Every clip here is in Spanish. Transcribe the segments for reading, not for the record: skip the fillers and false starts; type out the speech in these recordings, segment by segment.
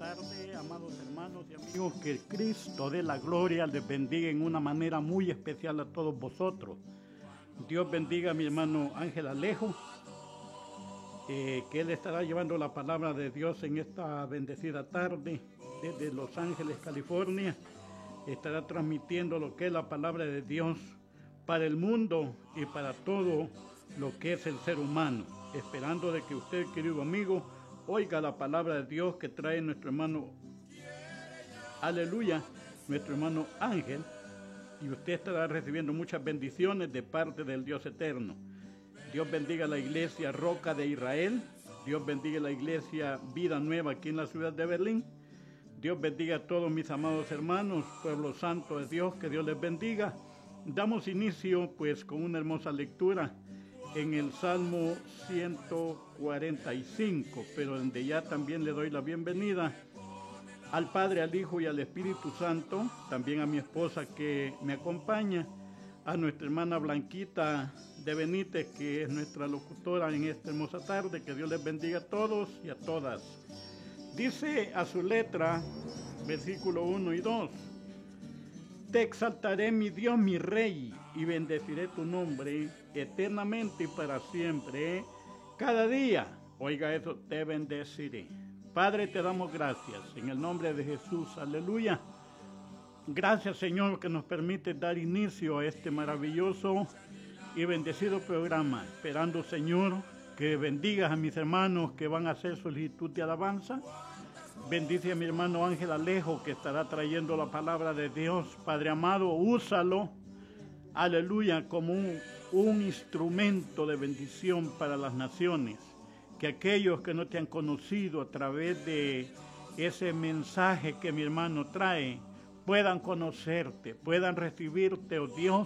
tarde, amados hermanos y amigos. Que Cristo de la gloria les bendiga en una manera muy especial a todos vosotros. Dios bendiga a mi hermano Ángel Alejo, que él estará llevando la palabra de Dios en esta bendecida tarde desde Los Ángeles, California. Estará transmitiendo lo que es la palabra de Dios para el mundo y para todo lo que es el ser humano, esperando de que usted, querido amigo, oiga la palabra de Dios que trae nuestro hermano, aleluya, nuestro hermano Ángel, y usted estará recibiendo muchas bendiciones de parte del Dios eterno. Dios bendiga a la iglesia Roca de Israel, Dios bendiga a la iglesia Vida Nueva aquí en la ciudad de Berlín. Dios bendiga a todos mis amados hermanos, pueblo santo de Dios, que Dios les bendiga. Damos inicio pues con una hermosa lectura en el Salmo 145, pero donde ya también le doy la bienvenida al Padre, al Hijo y al Espíritu Santo, también a mi esposa que me acompaña, a nuestra hermana Blanquita de Benítez, que es nuestra locutora en esta hermosa tarde. Que Dios les bendiga a todos y a todas. Dice a su letra, versículo 1 y 2, te exaltaré, mi Dios, mi Rey, y bendeciré tu nombre eternamente y para siempre. Cada día, oiga eso, te bendeciré. Padre, te damos gracias en el nombre de Jesús, aleluya. Gracias, Señor, que nos permite dar inicio a este maravilloso y bendecido programa, esperando, Señor, que bendigas a mis hermanos que van a hacer solicitud de alabanza. Bendice a mi hermano Ángel Alejo, que estará trayendo la palabra de Dios. Padre amado, úsalo, aleluya, como un instrumento de bendición para las naciones. Que aquellos que no te han conocido a través de ese mensaje que mi hermano trae, puedan conocerte, puedan recibirte, oh Dios,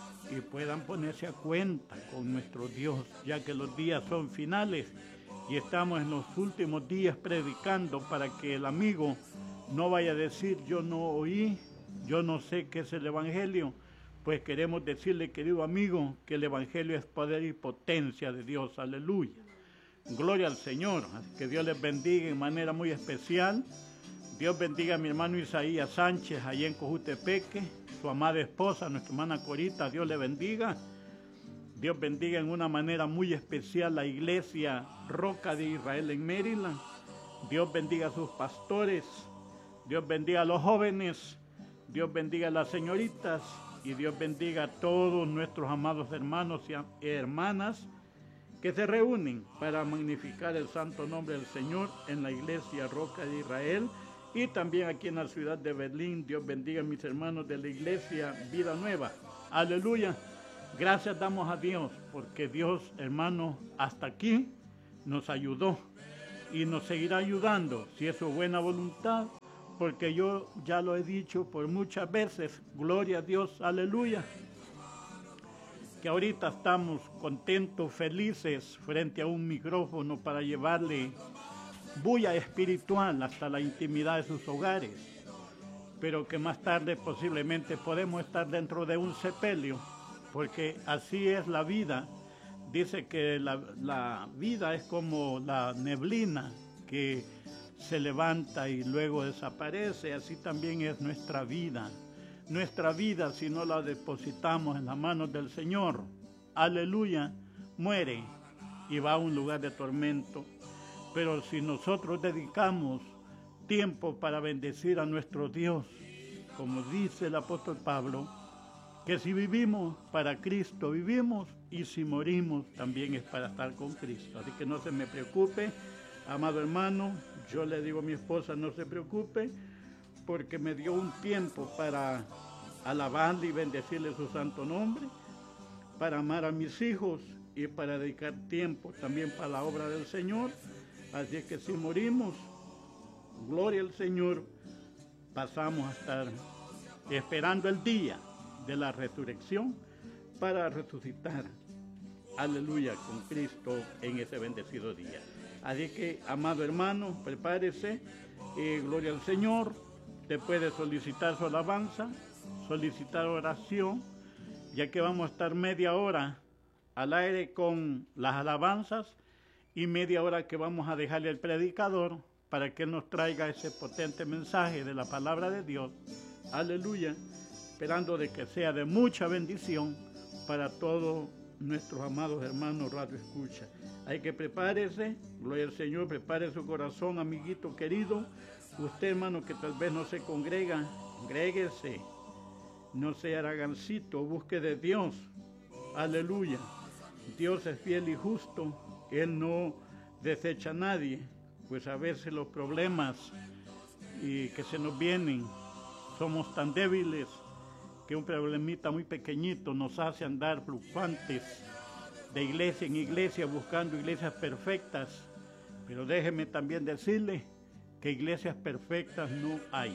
y puedan ponerse a cuenta con nuestro Dios, ya que los días son finales y estamos en los últimos días predicando, para que el amigo no vaya a decir yo no oí, yo no sé qué es el Evangelio. Pues queremos decirle, querido amigo, que el Evangelio es poder y potencia de Dios, aleluya. Gloria al Señor. Así que Dios les bendiga en manera muy especial. Dios bendiga a mi hermano Isaías Sánchez, allá en Cojutepeque, su amada esposa, nuestra hermana Corita, Dios le bendiga. Dios bendiga en una manera muy especial la iglesia Roca de Israel en Maryland. Dios bendiga a sus pastores, Dios bendiga a los jóvenes, Dios bendiga a las señoritas, y Dios bendiga a todos nuestros amados hermanos y hermanas que se reúnen para magnificar el santo nombre del Señor en la iglesia Roca de Israel. Y también aquí en la ciudad de Berlín. Dios bendiga a mis hermanos de la iglesia Vida Nueva. Aleluya. Gracias damos a Dios, porque Dios, hermanos, hasta aquí nos ayudó y nos seguirá ayudando, si es su buena voluntad, porque yo ya lo he dicho por muchas veces, gloria a Dios, aleluya, que ahorita estamos contentos, felices, frente a un micrófono para llevarle bulla espiritual hasta la intimidad de sus hogares, pero que más tarde posiblemente podemos estar dentro de un sepelio, porque así es la vida. Dice que la vida es como la neblina que se levanta y luego desaparece. Así también es nuestra vida. Nuestra vida, si no la depositamos en las manos del Señor, aleluya, muere y va a un lugar de tormento. Pero si nosotros dedicamos tiempo para bendecir a nuestro Dios, como dice el apóstol Pablo, que si vivimos para Cristo vivimos, y si morimos también es para estar con Cristo. Así que no se me preocupe, amado hermano, yo le digo a mi esposa no se preocupe, porque me dio un tiempo para alabarle y bendecirle su santo nombre, para amar a mis hijos y para dedicar tiempo también para la obra del Señor. Así es que si morimos, gloria al Señor, pasamos a estar esperando el día de la resurrección para resucitar, aleluya, con Cristo en ese bendecido día. Así que, amado hermano, prepárese, gloria al Señor. Te puede solicitar su alabanza, solicitar oración, ya que vamos a estar media hora al aire con las alabanzas y media hora que vamos a dejarle al predicador para que nos traiga ese potente mensaje de la palabra de Dios. Aleluya, esperando de que sea de mucha bendición para todos nuestros amados hermanos Radio Escucha. Hay que prepárese, gloria al Señor, prepare su corazón, amiguito querido. Usted, hermano, que tal vez no se congrega, congréguese, no sea aragancito, busque de Dios. Aleluya. Dios es fiel y justo, Él no desecha a nadie, pues a veces los problemas que se nos vienen, somos tan débiles que un problemita muy pequeñito nos hace andar fluctuantes de iglesia en iglesia, buscando iglesias perfectas. Pero déjeme también decirle que iglesias perfectas no hay.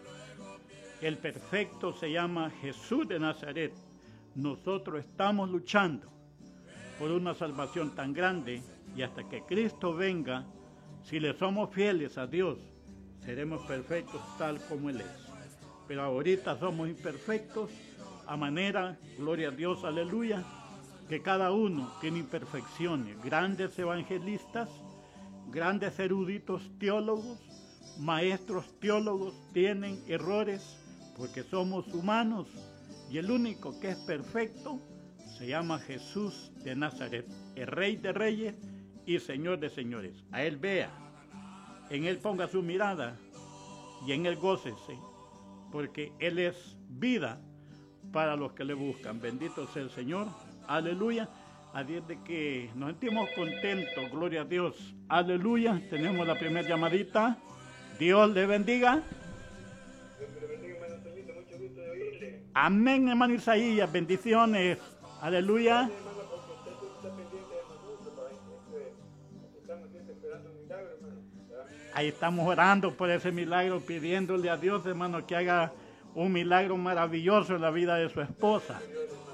El perfecto se llama Jesús de Nazaret. Nosotros estamos luchando por una salvación tan grande, y hasta que Cristo venga, si le somos fieles a Dios, seremos perfectos tal como Él es. Pero ahorita somos imperfectos, a manera, gloria a Dios, aleluya, que cada uno tiene imperfecciones. Grandes evangelistas, grandes eruditos teólogos, maestros teólogos tienen errores porque somos humanos, y el único que es perfecto se llama Jesús de Nazaret, el Rey de Reyes y Señor de Señores. A Él vea, en Él ponga su mirada y en Él gócese, porque Él es vida para los que le buscan. Bendito sea el Señor, aleluya. Así es de que nos sentimos contentos, gloria a Dios, aleluya. Tenemos la primera llamadita. Dios le bendiga. Dios le bendiga, hermano Antonito, mucho gusto de oírle. Amén, hermano Isaías, bendiciones, aleluya. Hermano, porque usted siempre está pendiente de nosotros, para que estamos siempre esperando un milagro, hermano. Ahí estamos orando por ese milagro, pidiéndole a Dios, hermano, que haga un milagro maravilloso en la vida de su esposa.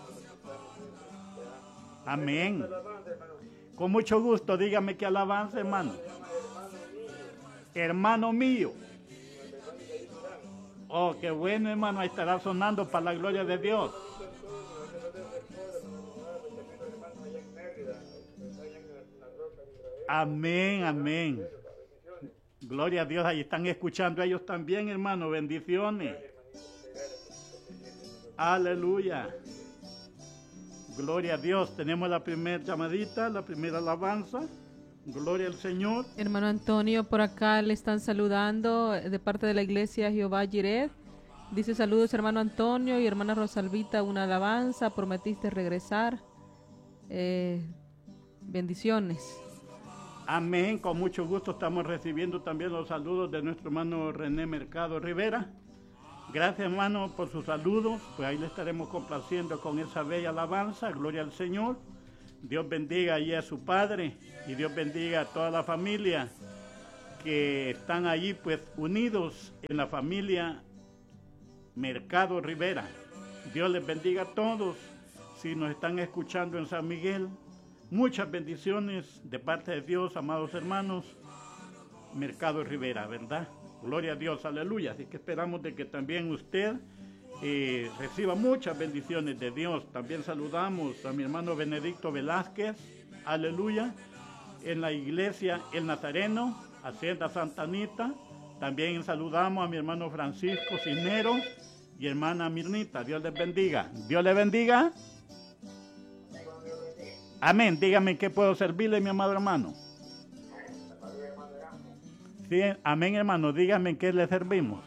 Amén. Con mucho gusto, dígame qué alabanza, hermano. Hermano mío. Oh, qué bueno, hermano, ahí estará sonando para la gloria de Dios. Amén, amén. Gloria a Dios, ahí están escuchando ellos también, hermano, bendiciones. Aleluya. Gloria a Dios, tenemos la primera llamadita, la primera alabanza. Gloria al Señor. Hermano Antonio, por acá le están saludando de parte de la iglesia Jehová Jireh. Dice: saludos hermano Antonio y hermana Rosalvita, una alabanza, prometiste regresar. Bendiciones. Amén, con mucho gusto estamos recibiendo también los saludos de nuestro hermano René Mercado Rivera. Gracias, hermano, por sus saludos. Pues ahí le estaremos complaciendo con esa bella alabanza. Gloria al Señor. Dios bendiga allí a su padre y Dios bendiga a toda la familia que están allí pues unidos en la familia Mercado Rivera. Dios les bendiga a todos. Si nos están escuchando en San Miguel, muchas bendiciones de parte de Dios, amados hermanos. Mercado Rivera, ¿verdad? Gloria a Dios, aleluya. Así que esperamos de que también usted reciba muchas bendiciones de Dios. También saludamos a mi hermano Benedicto Velázquez, aleluya, en la iglesia El Nazareno, Hacienda Santa Anita. También saludamos a mi hermano Francisco Cisneros y hermana Mirnita. Dios les bendiga. Dios les bendiga. Amén. Dígame en qué puedo servirle, mi amado hermano. Sí, amén, hermano. Dígame en qué le servimos.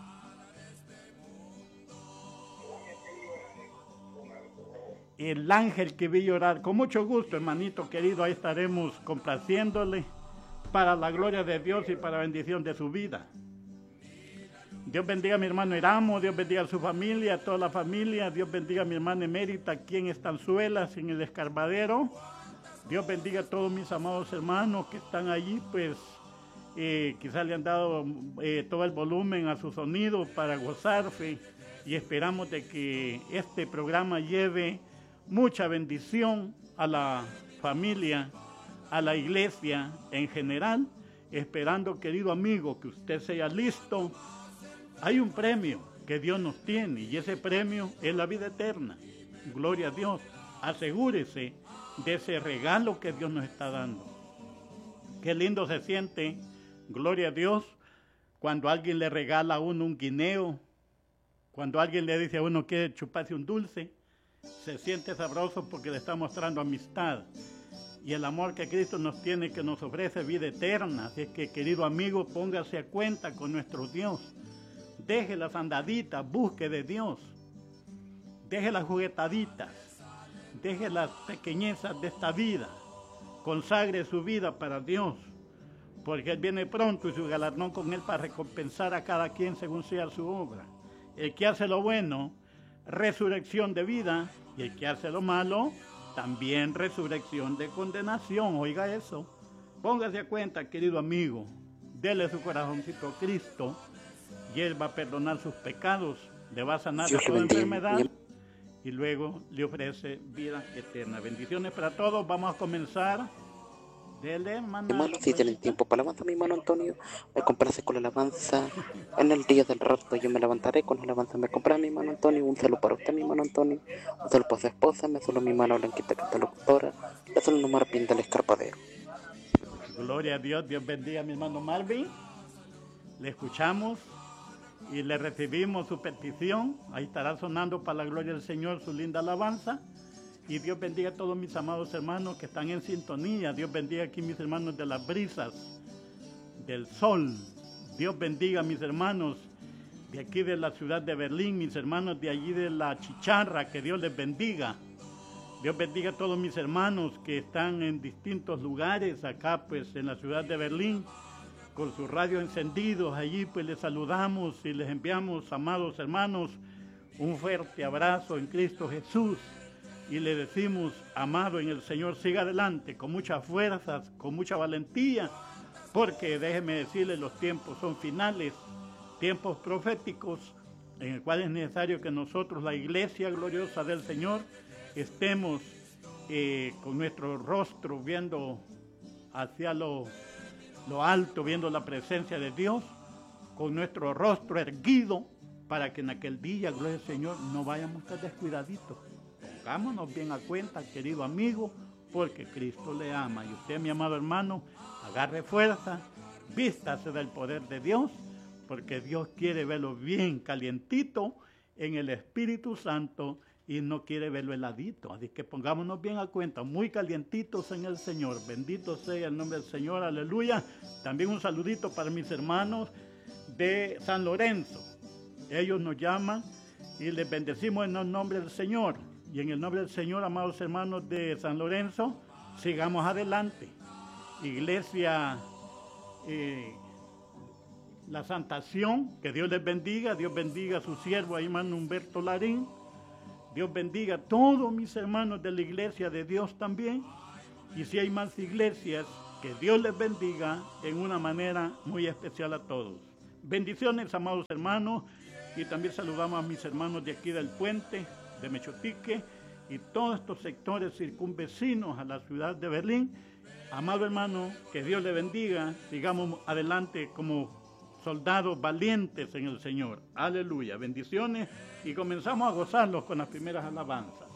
El ángel que vi llorar. Con mucho gusto, hermanito querido, ahí estaremos complaciéndole para la gloria de Dios y para la bendición de su vida. Dios bendiga a mi hermano Eramo, Dios bendiga a su familia, a toda la familia. Dios bendiga a mi hermana Emérita aquí en Estanzuelas, en el Escarbadero. Dios bendiga a todos mis amados hermanos que están allí, pues quizás le han dado todo el volumen a su sonido para gozarse, y esperamos de que este programa lleve mucha bendición a la familia, a la iglesia en general, esperando, querido amigo, que usted sea listo. Hay un premio que Dios nos tiene y ese premio es la vida eterna. Gloria a Dios. Asegúrese de ese regalo que Dios nos está dando. Qué lindo se siente Gloria a Dios. Cuando alguien le regala a uno un guineo, cuando alguien le dice a uno que chuparse un dulce, se siente sabroso porque le está mostrando amistad. Y el amor que Cristo nos tiene, que nos ofrece vida eterna. Así es que, querido amigo, póngase a cuenta con nuestro Dios. Deje las andaditas, busque de Dios. Deje las juguetaditas. Deje las pequeñezas de esta vida. Consagre su vida para Dios. Porque Él viene pronto y su galardón con Él para recompensar a cada quien según sea su obra. El que hace lo bueno, resurrección de vida. Y el que hace lo malo, también resurrección de condenación. Oiga eso. Póngase a cuenta, querido amigo. Dele su corazoncito a Cristo y Él va a perdonar sus pecados. Le va a sanar de toda enfermedad y luego le ofrece vida eterna. Bendiciones para todos. Vamos a comenzar. Dele, hermano. Hermano, si tienen tiempo para alabanza, mi hermano Antonio, me complace con la alabanza. En el día del rapto yo me levantaré con la alabanza. Me compraré, mi hermano Antonio. Un saludo para usted, mi hermano Antonio. Un saludo para su esposa. Me saludo mi hermano Blanquita, que está locutora. Le saludo no Marvin del Escarpadero. Gloria a Dios. Dios bendiga a mi hermano Marvin. Le escuchamos y le recibimos su petición. Ahí estará sonando para la gloria del Señor su linda alabanza. Y Dios bendiga a todos mis amados hermanos que están en sintonía. Dios bendiga aquí mis hermanos de las brisas, del sol. Dios bendiga a mis hermanos de aquí de la ciudad de Berlín, mis hermanos de allí de la Chicharra, que Dios les bendiga. Dios bendiga a todos mis hermanos que están en distintos lugares acá, pues en la ciudad de Berlín, con sus radios encendidos. Allí pues les saludamos y les enviamos, amados hermanos, un fuerte abrazo en Cristo Jesús. Y le decimos, amado en el Señor, siga adelante con muchas fuerzas, con mucha valentía, porque déjeme decirle, los tiempos son finales, tiempos proféticos, en el cual es necesario que nosotros, la iglesia gloriosa del Señor, estemos con nuestro rostro viendo hacia lo alto, viendo la presencia de Dios, con nuestro rostro erguido, para que en aquel día, gloria al Señor, no vayamos a estar descuidaditos. Pongámonos bien a cuenta, querido amigo, porque Cristo le ama. Y usted, mi amado hermano, agarre fuerza, vístase del poder de Dios, porque Dios quiere verlo bien calientito en el Espíritu Santo y no quiere verlo heladito. Así que pongámonos bien a cuenta, muy calientitos en el Señor. Bendito sea el nombre del Señor, aleluya. También un saludito para mis hermanos de San Lorenzo. Ellos nos llaman y les bendecimos en el nombre del Señor. Y en el nombre del Señor, amados hermanos de San Lorenzo, sigamos adelante. Iglesia La Santación, que Dios les bendiga. Dios bendiga a su siervo, hermano Humberto Larín. Dios bendiga a todos mis hermanos de la iglesia de Dios también. Y si hay más iglesias, que Dios les bendiga en una manera muy especial a todos. Bendiciones, amados hermanos. Y también saludamos a mis hermanos de aquí del Puente, de Mechotique, y todos estos sectores circunvecinos a la ciudad de Berlín. Amado hermano, que Dios le bendiga. Sigamos adelante como soldados valientes en el Señor. Aleluya. Bendiciones y comenzamos a gozarlos con las primeras alabanzas.